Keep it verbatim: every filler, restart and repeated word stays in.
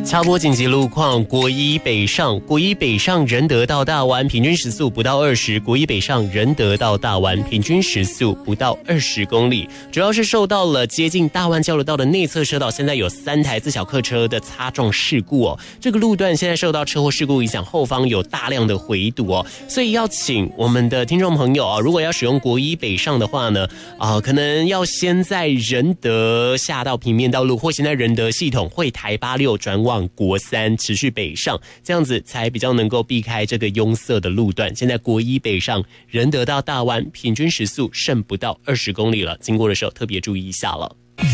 插播紧急路况，国一北上，国一北上仁德到大湾平均时速不到二十，国一北上仁德到大湾平均时速不到二十公里，主要是受到了接近大湾交流道的内侧车道，现在有三台自小客车的擦撞事故哦。这个路段现在受到车祸事故影响，后方有大量的回堵哦，所以要请我们的听众朋友啊，如果要使用国一北上的话呢，啊、呃，可能要先在仁德下到平面道路，或先在仁德系统会台八六转往国三持续北上，这样子才比较能够避开这个拥塞的路段。现在国一北上仁德到大湾平均时速剩不到二十公里了，经过的时候特别注意一下了。